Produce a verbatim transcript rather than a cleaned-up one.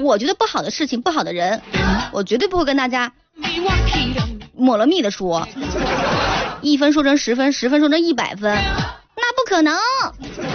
我觉得不好的事情、不好的人，我绝对不会跟大家抹了蜜的说，一分说成十分，十分说成一百分，那不可能。